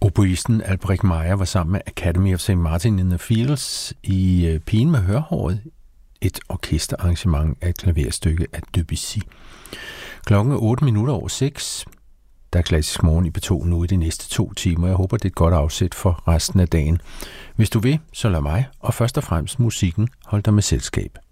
Oboisten Albrecht Meyer var sammen med Academy of St. Martin in the Fields i Pigen med hørehåret, et orkesterarrangement af et klaverstykke af Debussy. Klokken er 6:08. Der er Klassisk Morgen i P2 nu i de næste 2 timer. Jeg håber, det er et godt afsæt for resten af dagen. Hvis du vil, så lad mig, og først og fremmest musikken, holde dig med selskab.